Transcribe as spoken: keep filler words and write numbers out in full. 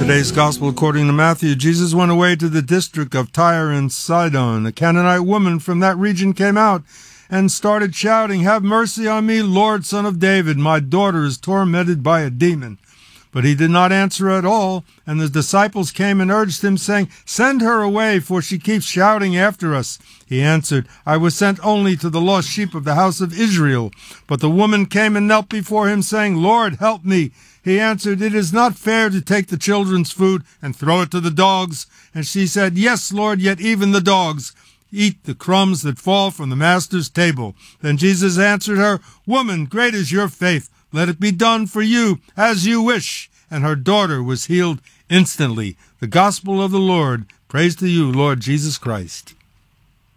Today's Gospel according to Matthew. Jesus went away to the district of Tyre and Sidon. A Canaanite woman from that region came out and started shouting, "Have mercy on me, Lord, Son of David. My daughter is tormented by a demon." But he did not answer at all, and the disciples came and urged him, saying, "Send her away, for she keeps shouting after us." He answered, "I was sent only to the lost sheep of the house of Israel." But the woman came and knelt before him, saying, "Lord, help me." He answered, "It is not fair to take the children's food and throw it to the dogs." And she said, "Yes, Lord, yet even the dogs eat the crumbs that fall from the master's table." Then Jesus answered her, "Woman, great is your faith. Let it be done for you as you wish." And her daughter was healed instantly. The gospel of the Lord. Praise to you, Lord Jesus Christ.